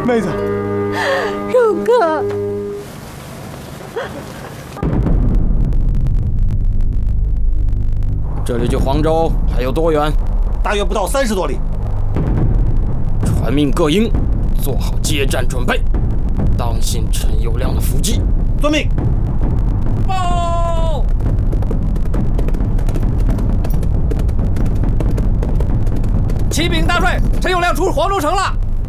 妹子， 肉哥， 这里距黄州还有多远？ 大约不到30多里。 传命各营，做好接战准备，当心陈友谅的伏击。 遵命。 报！启禀大帅，陈友谅出黄州城了。